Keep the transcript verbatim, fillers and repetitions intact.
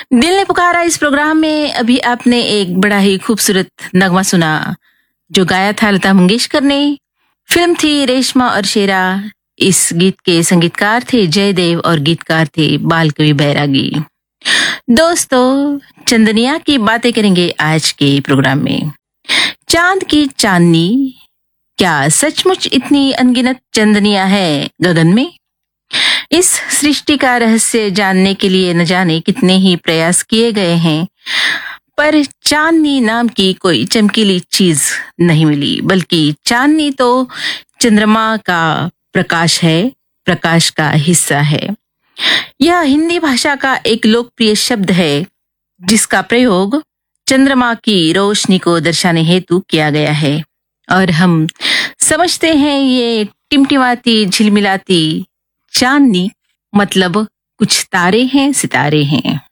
दिल ने पुकारा इस प्रोग्राम में अभी आपने एक बड़ा ही खूबसूरत नगमा सुना जो गाया था लता मंगेशकर ने। फिल्म थी रेशमा और शेरा। इस गीत के संगीतकार थे जयदेव और गीतकार थे बाल कवि बैरागी। दोस्तों, चंदनिया की बातें करेंगे आज के प्रोग्राम में। चांद की चांदनी, क्या सचमुच इतनी अनगिनत चंदनिया है गगन में? इस सृष्टि का रहस्य जानने के लिए न जाने कितने ही प्रयास किए गए हैं, पर चांदनी नाम की कोई चमकीली चीज नहीं मिली। बल्कि चांदनी तो चंद्रमा का प्रकाश है, प्रकाश का हिस्सा है। यह हिंदी भाषा का एक लोकप्रिय शब्द है जिसका प्रयोग चंद्रमा की रोशनी को दर्शाने हेतु किया गया है, और हम समझते हैं ये टिमटिमाती झिलमिलाती चांदनी मतलब कुछ तारे हैं, सितारे हैं।